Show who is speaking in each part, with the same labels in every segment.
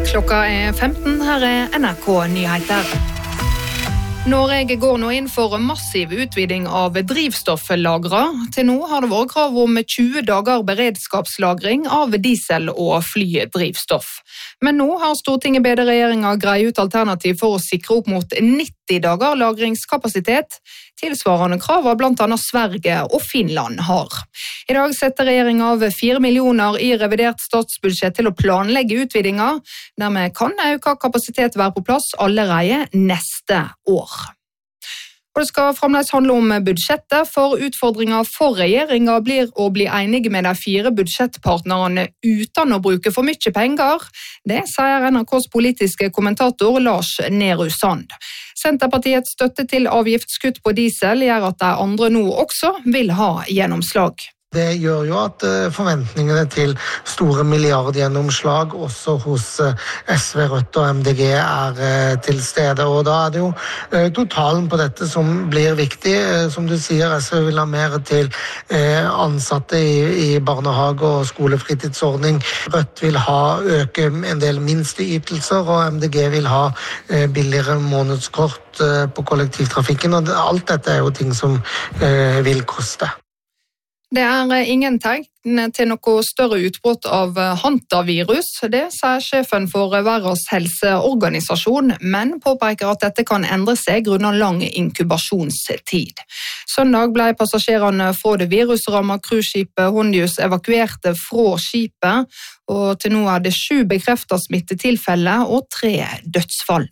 Speaker 1: Klokka 15, her NRK Nyheter. Norge går nå inn for massiv utviding av drivstofflagre. Til nå har det vært krav om 20 dager beredskapslagring av diesel- og flydrivstoff. Men nå har Stortinget bedt regjeringen greie ut alternativ for å sikre opp mot 90 dager lagringskapasitet, tilsvarende krav av blant annet Sverige og Finland har. I dag setter regjeringen av 4 millioner i revidert statsbudsjett til å planlegge utvidinger. Dermed kan økt kapasitet være på plass allerede neste år. Og det skal fremdeles handle om budsjettet, for utfordringen for regjeringen blir å bli enige med de 4 budsjettpartnerne uten å bruke for mye penger. Det sier NRKs politiske kommentator Lars Nehru Sand. Senterpartiets støtte til avgiftskutt på diesel gjør at de andre nå også vil ha gjennomslag.
Speaker 2: Det gjør jo at forventningene til store milliardgjennomslag også hos SV, Rødt og MDG er til stede. Og da er det jo totalen på dette som blir viktig. Som du sier, SV vil ha mer til ansatte i barnehage og skolefritidsordning. Rødt vil øke en del minsteytelser, og MDG vil ha billigere månedskort på kollektivtrafikken. Og alt dette er jo ting som vil koste.
Speaker 1: Det er ingen tegn til noe større utbrudd av hantavirus. Det sier sjefen for Verdens helseorganisasjon, men påpeker at dette kan endre seg grunnet lang inkubasjonstid. Søndag ble passasjerene fra det virusrammede cruiseskipet Hondius evakuerte fra skipet, og til nå er det 7 bekreftet smittetilfeller og 3 dødsfall.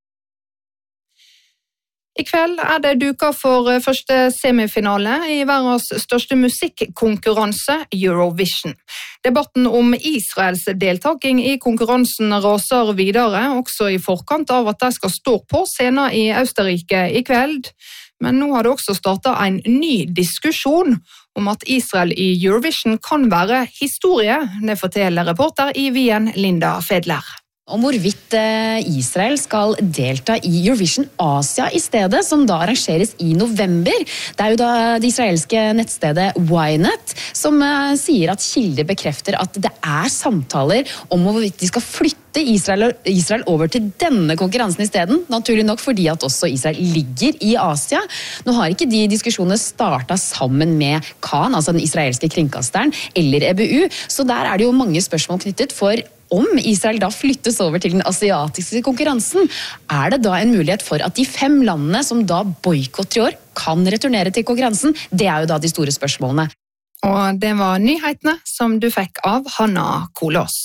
Speaker 1: I kveld er det duket for første semifinale i verdens største musikkonkurranse, Eurovision. Debatten om Israels deltaking i konkurransen raser videre, også i forkant av at de skal stå på scenen i Østerrike i kveld. Men nå har det også startet en ny diskusjon om at Israel i Eurovision kan være historie. Det forteller reporter i Wien, Linda Fedler.
Speaker 3: Om hvorvidt Israel skal delta i Eurovision Asia i stedet, som da arrangeres i november. Det er jo da det israelske nettstedet Ynet som sier at kilder bekrefter at det er samtaler om hvorvidt de skal flytte Israel over til denne konkurransen i stedet, naturlig nok fordi at også Israel ligger i Asia. Nå har ikke de diskusjonene startet sammen med Kan, altså den israelske kringkasteren, eller EBU, så der er det jo mange spørsmål knyttet for om Israel da flyttes over til den asiatiske konkurransen. Er det da en mulighet for at de 5 landene som da boykotter i år kan returnere til konkurransen? Det er jo da de store spørsmålene.
Speaker 1: Og det var nyhetene som du fikk av Hanna Kolås.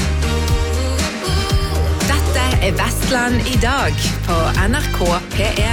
Speaker 4: Dette er Vestland i dag på NRK P1.